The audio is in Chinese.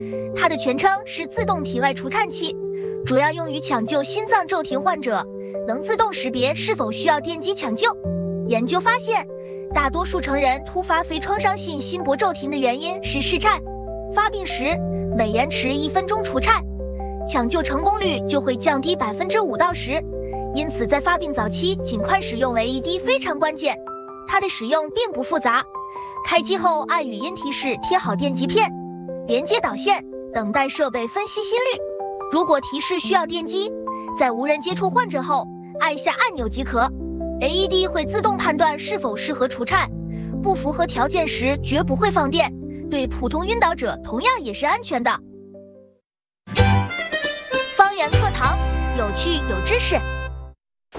它的全称是自动体外除颤器，主要用于抢救心脏骤停患者，能自动识别是否需要电击抢救。研究发现，大多数成人突发非创伤性心搏骤停的原因是室颤，发病时每延迟1分钟除颤，抢救成功率就会降低5%到10%。因此，在发病早期尽快使用 AED 非常关键。它的使用并不复杂，开机后按语音提示贴好电极片，连接导线，等待设备分析心率。如果提示需要电击，在无人接触患者后按下按钮即可。AED 会自动判断是否适合除颤，不符合条件时绝不会放电，对普通晕倒者同样也是安全的。方圆课堂，有趣有知识。